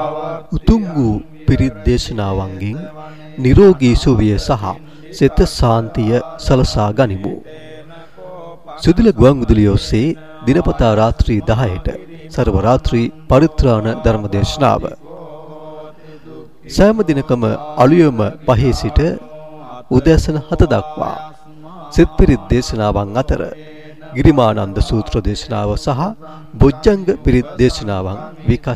උතුම් වූ පිරිත් දේශනාවන්ගෙන් නිරෝගී සුවය සහ සිත සාන්තිය සලසා ගනිමු. සුදුල ගුවන්විදුලිය ඔස්සේ දිනපතා රාත්‍රී 10ට සර්ව රාත්‍රී පරිත්‍රාණ ධර්ම දේශනාව. සෑම දිනකම අලුයම 5 සිට උදෑසන 7 දක්වා සිත් පිරිත් දේශනාවන් අතර ගිරිමානන්ද සූත්‍ර දේශනාව සහ බොජ්ජංග පිරිත් දේශනාවන්